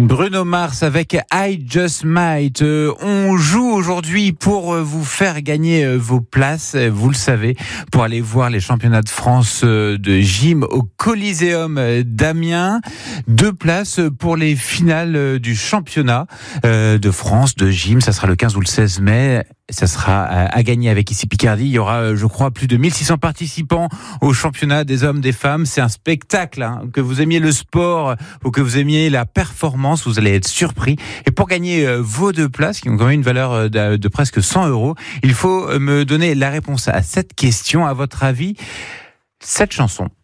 Bruno Mars avec I Just Might. On joue aujourd'hui pour vous faire gagner vos places, vous le savez, pour aller voir les championnats de France de gym au Coliseum d'Amiens. 2 places pour les finales du championnat de France de gym. Ça sera le 15 ou le 16 mai. Ça sera à gagner avec ici Picardie. Il y aura, je crois, plus de 1600 participants au championnat des hommes, des femmes. C'est un spectacle, que vous aimiez le sport ou que vous aimiez la performance, vous allez être surpris. Et pour gagner vos 2 places, qui ont quand même une valeur de presque 100 €, il faut me donner la réponse à cette question. À votre avis, cette chanson,